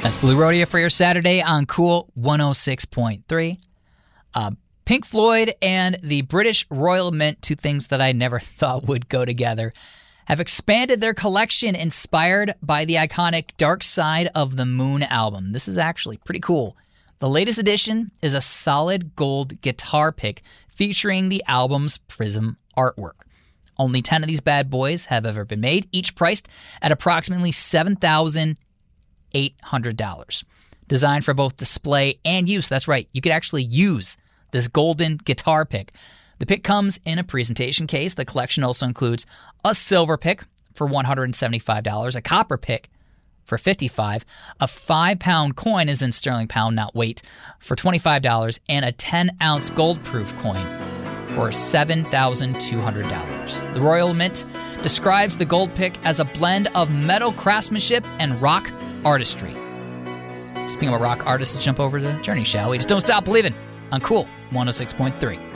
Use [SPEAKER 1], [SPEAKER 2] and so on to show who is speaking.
[SPEAKER 1] That's Blue Rodeo for your Saturday on Cool 106.3. Pink Floyd and the British Royal Mint, two things that I never thought would go together, have expanded their collection inspired by the iconic Dark Side of the Moon album. This is actually pretty cool. The latest edition is a solid gold guitar pick featuring the album's Prism artwork. Only 10 of these bad boys have ever been made, each priced at approximately $7,800. Designed for both display and use. That's right, you could actually use this golden guitar pick. The pick comes in a presentation case. The collection also includes a silver pick for $175, a copper pick for $55, a 5-pound coin is in sterling pound, not weight, for $25, and a 10-ounce gold-proof coin for $7,200. The Royal Mint describes the gold pick as a blend of metal craftsmanship and rock artistry. Speaking of rock artists, let's jump over to Journey, shall we? Just don't stop believing on Cool 106.3.